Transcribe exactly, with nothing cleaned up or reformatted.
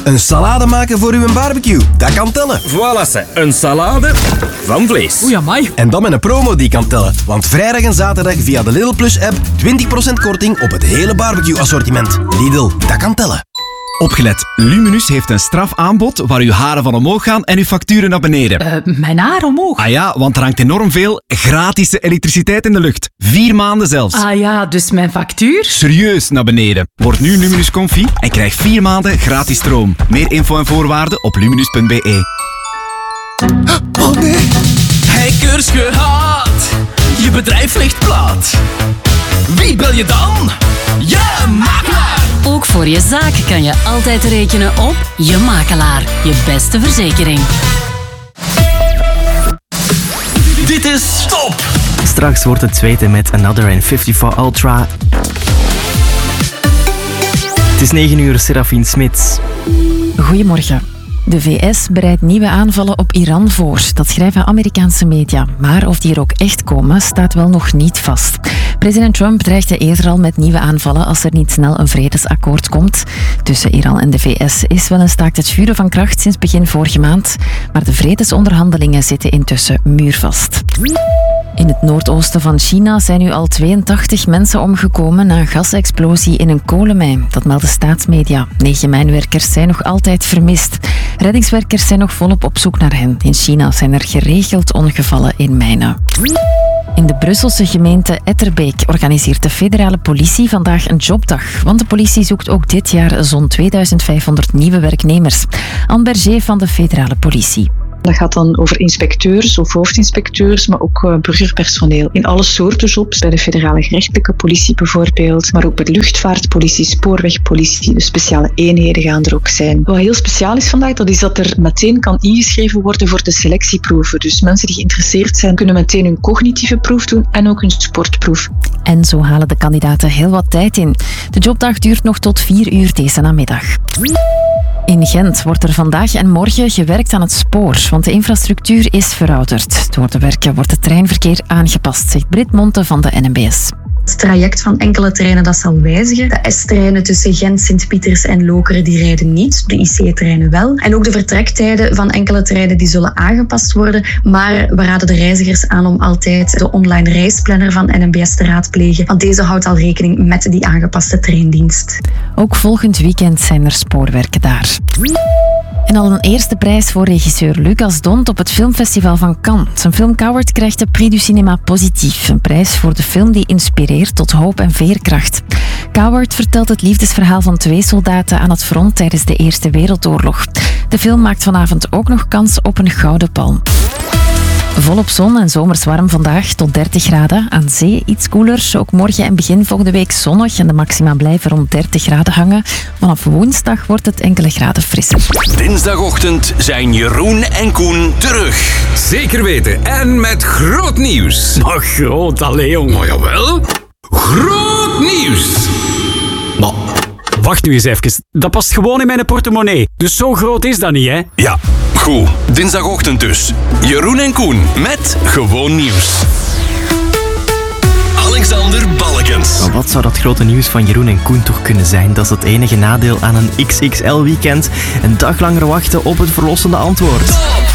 Een salade maken voor uw barbecue, dat kan tellen. Voilà, ze. Een salade van vlees. Oei, amai. En dan met een promo die kan tellen. Want vrijdag en zaterdag via de Lidl Plus app twintig procent korting op het hele barbecue assortiment. Lidl, dat kan tellen. Opgelet, Luminus heeft een strafaanbod waar uw haren van omhoog gaan en uw facturen naar beneden. Uh, mijn haar omhoog. Ah ja, want er hangt enorm veel gratis elektriciteit in de lucht. Vier maanden zelfs. Ah ja, dus mijn factuur? Serieus naar beneden. Word nu Luminus Comfy en krijg vier maanden gratis stroom. Meer info en voorwaarden op luminus punt b e. Oh nee. Hackers gehad, je bedrijf ligt plat. Wie bel je dan? Je makelaar! Ook voor je zaak kan je altijd rekenen op Je Makelaar. Je beste verzekering. Dit is Top! Straks wordt het zweten met Another en vijfenvijftig Ultra. Het is negen uur, Serafine Smits. Goedemorgen. De V S bereidt nieuwe aanvallen op Iran voor. Dat schrijven Amerikaanse media. Maar of die er ook echt komen, staat wel nog niet vast. President Trump dreigde eerder al met nieuwe aanvallen als er niet snel een vredesakkoord komt. Tussen Iran en de V S is wel een staakt het vuren van kracht sinds begin vorige maand. Maar de vredesonderhandelingen zitten intussen muurvast. In het noordoosten van China zijn nu al tweeëntachtig mensen omgekomen na een gasexplosie in een kolenmijn. Dat melden staatsmedia. Negen mijnwerkers zijn nog altijd vermist. Reddingswerkers zijn nog volop op zoek naar hen. In China zijn er geregeld ongevallen in mijnen. In de Brusselse gemeente Etterbeek organiseert de federale politie vandaag een jobdag. Want de politie zoekt ook dit jaar zo'n tweeduizend vijfhonderd nieuwe werknemers. Anne Berger van de federale politie. Dat gaat dan over inspecteurs of hoofdinspecteurs, maar ook uh, burgerpersoneel. In alle soorten jobs, bij de federale gerechtelijke politie bijvoorbeeld, maar ook bij de luchtvaartpolitie, spoorwegpolitie, de speciale eenheden gaan er ook zijn. Wat heel speciaal is vandaag, dat is dat er meteen kan ingeschreven worden voor de selectieproeven. Dus mensen die geïnteresseerd zijn, kunnen meteen hun cognitieve proef doen en ook hun sportproef. En zo halen de kandidaten heel wat tijd in. De jobdag duurt nog tot vier uur deze namiddag. In Gent wordt er vandaag en morgen gewerkt aan het spoor, want de infrastructuur is verouderd. Door de werken wordt het treinverkeer aangepast, zegt Brit Monte van de N M B S. Het traject van enkele treinen dat zal wijzigen. De S-treinen tussen Gent, Sint-Pieters en Lokeren die rijden niet. De I C-treinen wel. En ook de vertrektijden van enkele treinen die zullen aangepast worden. Maar we raden de reizigers aan om altijd de online reisplanner van N M B S te raadplegen. Want deze houdt al rekening met die aangepaste treindienst. Ook volgend weekend zijn er spoorwerken daar. En al een eerste prijs voor regisseur Lucas Dont op het filmfestival van Cannes. Zijn film Coward krijgt de Prix du Cinéma Positief. Een prijs voor de film die inspireert tot hoop en veerkracht. Coward vertelt het liefdesverhaal van twee soldaten aan het front tijdens de Eerste Wereldoorlog. De film maakt vanavond ook nog kans op een gouden palm. Volop zon en zomers warm vandaag tot dertig graden. Aan zee iets koeler. Ook morgen en begin volgende week zonnig en de maxima blijven rond dertig graden hangen. Vanaf woensdag wordt het enkele graden frisser. Dinsdagochtend zijn Jeroen en Koen terug. Zeker weten. En met groot nieuws. Maar groot, allee jongen. Maar jawel. Groot nieuws. Maar... Wacht nu eens even. Dat past gewoon in mijn portemonnee. Dus zo groot is dat niet, hè? Ja, goed. Dinsdagochtend dus. Jeroen en Koen met Gewoon Nieuws. Alexander Balkens. Maar wat zou dat grote nieuws van Jeroen en Koen toch kunnen zijn? Dat is het enige nadeel aan een X X L weekend. Een dag langer wachten op het verlossende antwoord.